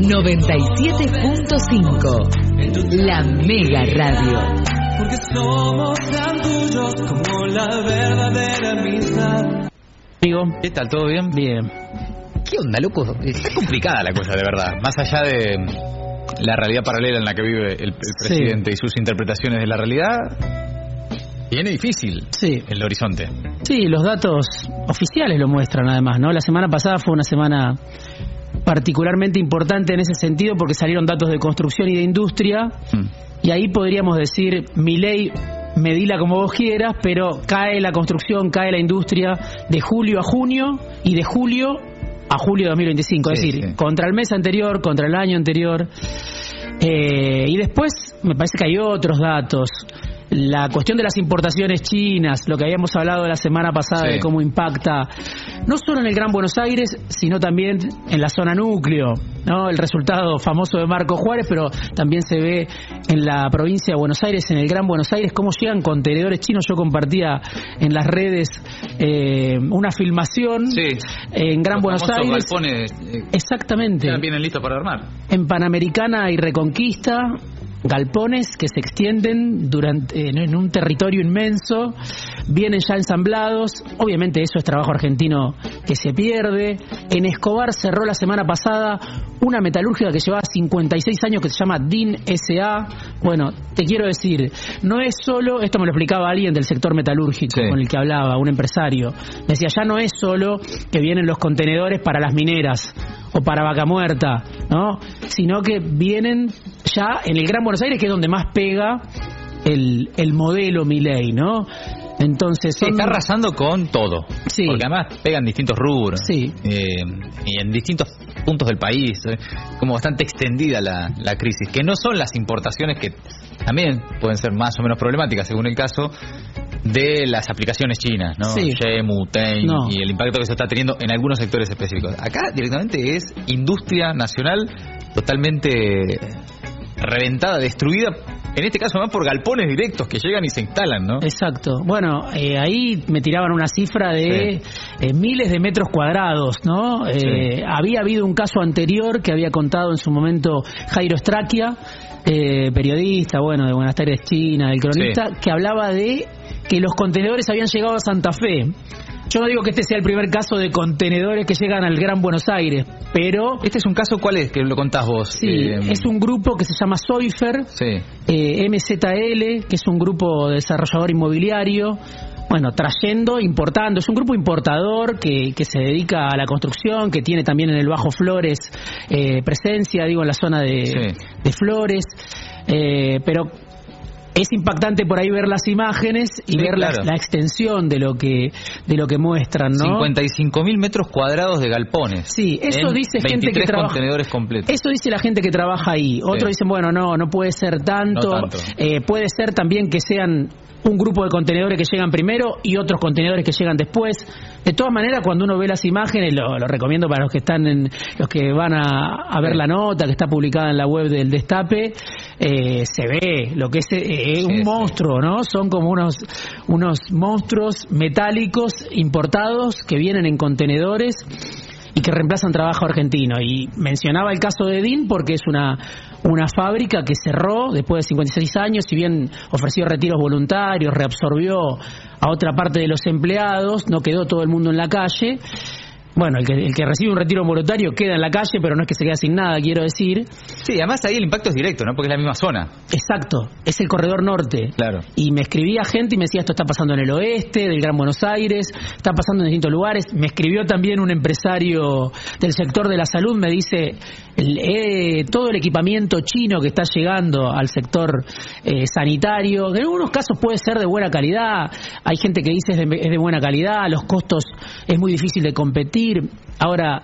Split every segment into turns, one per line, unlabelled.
97.5, la Mega Radio.
Porque somos tan tuyos como la verdadera amistad.
Amigo,
¿qué tal? ¿Todo bien?
Bien.
¿Qué onda, loco? Está complicada la cosa, de verdad. Más allá de la realidad paralela en la que vive el presidente y sus interpretaciones de la realidad, viene difícil el horizonte.
Sí, los datos oficiales lo muestran además, ¿no? La semana pasada fue una semana particularmente importante en ese sentido porque salieron datos de construcción y de industria y ahí podríamos decir, Milei, medila como vos quieras, pero cae la construcción, cae la industria de julio a junio y de julio a julio de 2025, es decir, contra el mes anterior, contra el año anterior. Y después me parece que hay otros datos. La cuestión de las importaciones chinas, lo que habíamos hablado la semana pasada de cómo impacta no solo en el Gran Buenos Aires, sino también en la zona núcleo, ¿no? El resultado famoso de Marco Juárez, pero también se ve en la provincia de Buenos Aires, en el Gran Buenos Aires, cómo llegan contenedores chinos. Yo compartía en las redes una filmación en Gran Buenos Aires.
Galpones,
exactamente.
Ya vienen listos para armar.
En Panamericana y Reconquista, galpones que se extienden en un territorio inmenso, vienen ya ensamblados. Obviamente eso es trabajo argentino que se pierde. En Escobar cerró la semana pasada una metalúrgica que llevaba 56 años que se llama DIN SA. Bueno, te quiero decir, no es solo, esto me lo explicaba alguien del sector metalúrgico con el que hablaba, un empresario. Decía, ya no es solo que vienen los contenedores para las mineras o para Vaca Muerta, ¿no? Sino que vienen ya en el Gran Buenos Aires, que es donde más pega el modelo Milei, ¿no? Entonces
está arrasando con todo, porque además pegan distintos rubros y en distintos puntos del país, como bastante extendida la crisis, que no son las importaciones, que también pueden ser más o menos problemáticas según el caso, de las aplicaciones chinas, ¿no? Shemu, Tein, y el impacto que se está teniendo en algunos sectores específicos. Acá directamente es industria nacional totalmente reventada, destruida, en este caso más por galpones directos que llegan y se instalan, ¿no? Exacto. Bueno, ahí me tiraban una cifra de miles de metros cuadrados, ¿no? Había habido un caso anterior que había contado en su momento Jairo Straquia, periodista, bueno, de Buenos Aires, China, del Cronista, que hablaba de que los contenedores habían llegado a Santa Fe. Yo no digo que este sea el primer caso de contenedores que llegan al Gran Buenos Aires, pero... ¿Este es un caso cuál es? Que lo contás vos. Sí, es un grupo que se llama Soifer, MZL, que es un grupo desarrollador inmobiliario, bueno, trayendo, importando. Es un grupo importador que se dedica a la construcción, que tiene también en el Bajo Flores presencia, digo, en la zona de Flores, pero... Es impactante por ahí ver las imágenes y ver la extensión de lo que muestran, ¿no? 55.000 metros cuadrados de galpones. Sí, eso dice gente que trabaja. Contenedores completos. Eso dice la gente que trabaja ahí. Otros dicen, bueno, no puede ser tanto. No tanto. Puede ser también que sean un grupo de contenedores que llegan primero y otros contenedores que llegan después. De todas maneras, cuando uno ve las imágenes, lo recomiendo para los que van a ver la nota que está publicada en la web del Destape, se ve lo que es un monstruo, ¿no? Son como unos monstruos metálicos importados que vienen en contenedores y que reemplazan trabajo argentino. Y mencionaba el caso de DIN porque es una fábrica que cerró después de 56 años, si bien ofreció retiros voluntarios, reabsorbió a otra parte de los empleados, no quedó todo el mundo en la calle. Bueno, el que recibe un retiro voluntario queda en la calle, pero no es que se quede sin nada, quiero decir. Sí, además ahí el impacto es directo, ¿no? Porque es la misma zona. Exacto, es el corredor norte. Claro. Y me escribía gente y me decía, esto está pasando en el oeste, del Gran Buenos Aires, está pasando en distintos lugares. Me escribió también un empresario del sector de la salud, me dice, todo el equipamiento chino que está llegando al sector sanitario, en algunos casos puede ser de buena calidad, hay gente que dice es de buena calidad, los costos es muy difícil de competir. Ahora,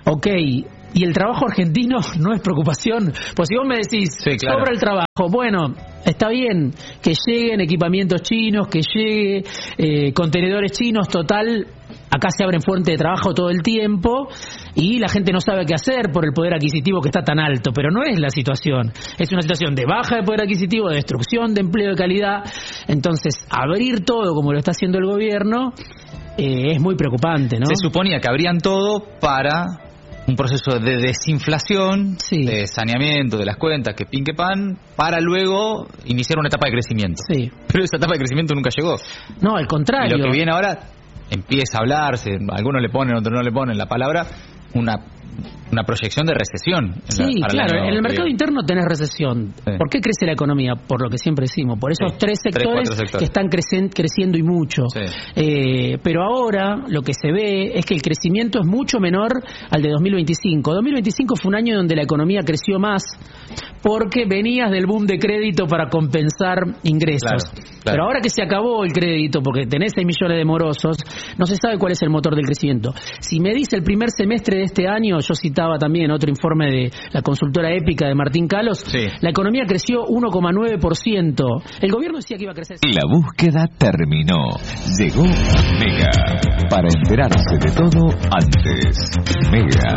y el trabajo argentino no es preocupación, pues si vos me decís sobra el trabajo, bueno, está bien que lleguen equipamientos chinos, que llegue contenedores chinos, total, acá se abren fuentes de trabajo todo el tiempo y la gente no sabe qué hacer por el poder adquisitivo que está tan alto, pero no es la situación, es una situación de baja de poder adquisitivo, de destrucción de empleo de calidad. Entonces, abrir todo como lo está haciendo el gobierno es muy preocupante, ¿no? Se suponía que abrían todo para un proceso de desinflación, de saneamiento de las cuentas, que pin que pan, para luego iniciar una etapa de crecimiento. Pero esa etapa de crecimiento nunca llegó.
No, al contrario.
Y lo que viene ahora empieza a hablarse, algunos le ponen, otros no le ponen la palabra, una proyección de recesión.
Claro, en el mercado interno tenés recesión. ¿Por qué crece la economía? Por lo que siempre decimos, por esos tres sectores que están creciendo y mucho. Pero ahora lo que se ve es que el crecimiento es mucho menor al de 2025. 2025 fue un año donde la economía creció más porque venías del boom de crédito para compensar ingresos. Pero ahora que se acabó el crédito, porque tenés 6 millones de morosos, no se sabe cuál es el motor del crecimiento. Si me dice el primer semestre de este año, yo citaba también otro informe de la consultora Épica de Martín Calos, la economía creció 1,9%. El gobierno decía que iba a crecer.
La búsqueda terminó. Llegó Mega. Para enterarse de todo antes. Mega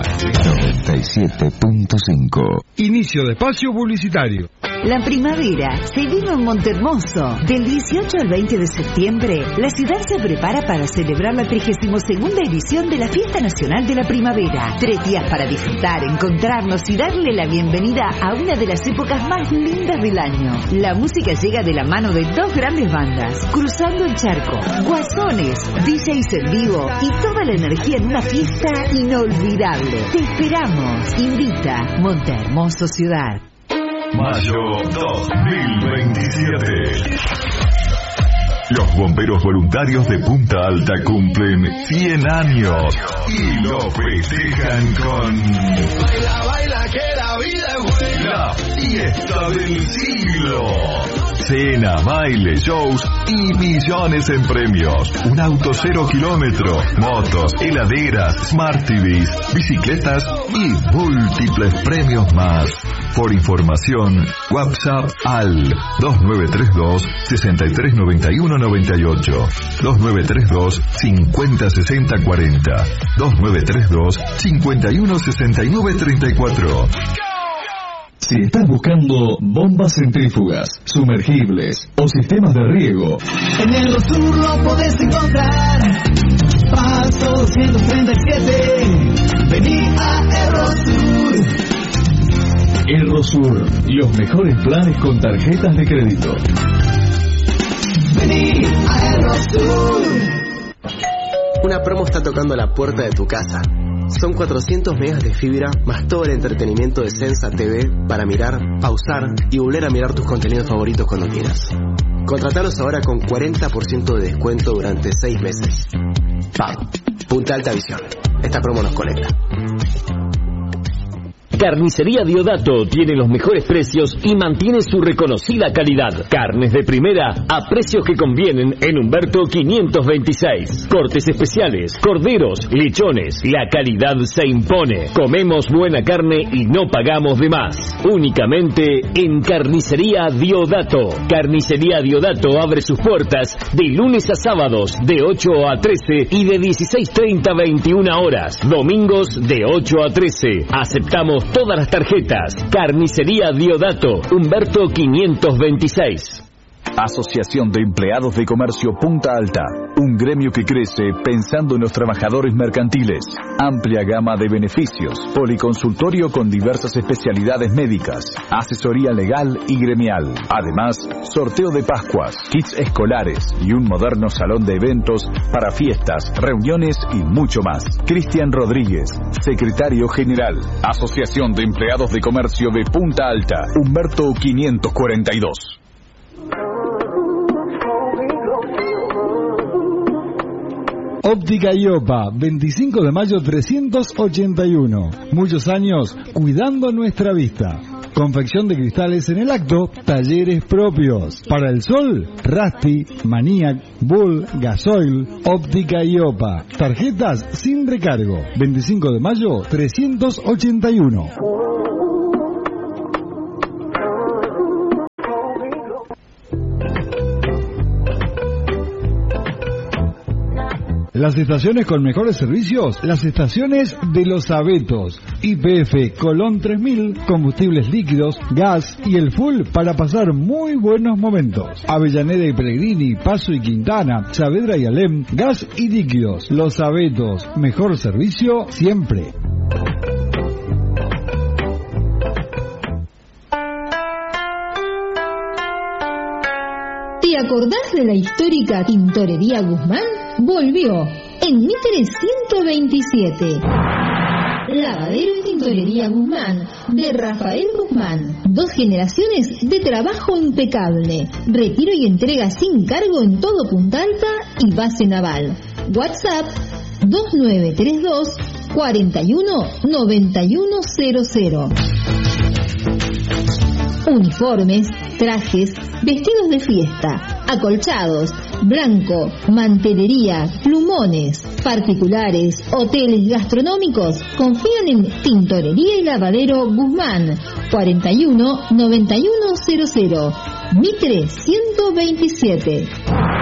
97.5.
Inicio de espacio publicitario.
La primavera se vino en Montehermoso. Del 18 al 20 de septiembre, la ciudad se prepara para celebrar la 32ª edición de la Fiesta Nacional de la Primavera. 3 días para disfrutar, encontrarnos y darle la bienvenida a una de las épocas más lindas del año. La música llega de la mano de 2 grandes bandas, Cruzando el Charco, Guasones, DJs en vivo y toda la energía en una fiesta inolvidable. Te esperamos. Invita Montehermoso Ciudad.
Mayo 2027. Los bomberos voluntarios de Punta Alta cumplen 100 años y lo festejan con... Baila, baila, que la vida es buena. La fiesta del siglo. Cena, baile, shows y millones en premios. Un auto 0 kilómetro, motos, heladeras, Smart TVs, bicicletas y múltiples premios más. Por información, WhatsApp al 2932 6391 98, 2932 5060 40, 2932 51 69 34.
Si estás buscando bombas centrífugas, sumergibles o sistemas de riego,
en el Rosur lo podés encontrar. Paso 237, vení a Errosur.
Errosur, los mejores planes con tarjetas de crédito.
Vení a Errosur.
Una promo está tocando la puerta de tu casa. Son 400 megas de fibra más todo el entretenimiento de Sensa TV para mirar, pausar y volver a mirar tus contenidos favoritos cuando quieras. Contratalos ahora con 40% de descuento durante 6 meses. Pago. Punta Alta Visión. Esta promo nos conecta.
Carnicería Diodato tiene los mejores precios y mantiene su reconocida calidad. Carnes de primera a precios que convienen en Humberto 526. Cortes especiales, corderos, lechones. La calidad se impone. Comemos buena carne y no pagamos de más. Únicamente en Carnicería Diodato. Carnicería Diodato abre sus puertas de lunes a sábados de 8 a 13 y de 16:30 a 21 horas. Domingos de 8 a 13. Aceptamos todas las tarjetas. Carnicería Diodato, Humberto 526.
Asociación de Empleados de Comercio Punta Alta, un gremio que crece pensando en los trabajadores mercantiles. Amplia gama de beneficios, policonsultorio con diversas especialidades médicas, asesoría legal y gremial. Además, sorteo de Pascuas, kits escolares y un moderno salón de eventos para fiestas, reuniones y mucho más. Cristian Rodríguez, secretario general. Asociación de Empleados de Comercio de Punta Alta, Humberto 542.
Óptica Iopa, 25 de mayo 381. Muchos años cuidando nuestra vista. Confección de cristales en el acto, talleres propios. Para el sol, Rasti, Maniac, Bull, Gasoil, Óptica Iopa. Tarjetas sin recargo. 25 de mayo 381. Las estaciones con mejores servicios, las estaciones de Los Abetos. YPF Colón 3000, combustibles líquidos, gas y el full para pasar muy buenos momentos. Avellaneda y Pellegrini, Paso y Quintana, Saavedra y Alem, gas y líquidos. Los Abetos, mejor servicio siempre.
¿Te acordás de la histórica Tintorería Guzmán? Volvió en Mitre 127. Lavadero y Tintorería Guzmán, de Rafael Guzmán. 2 generaciones de trabajo impecable. Retiro y entrega sin cargo en todo Punta Alta y base naval. WhatsApp 2932 41 9100. Uniformes, trajes, vestidos de fiesta, acolchados, blanco, mantelería, plumones, particulares, hoteles gastronómicos. Confían en Tintorería y Lavadero Guzmán. 41 9100. Mitre 127.